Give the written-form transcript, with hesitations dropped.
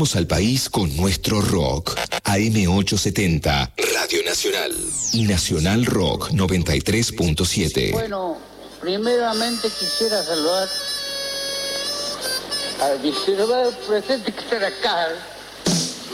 Conectamos al país con nuestro rock. AM870, Radio Nacional. Y Nacional Rock 93.7. Bueno, primeramente quisiera saludar al vicepresidente que está acá,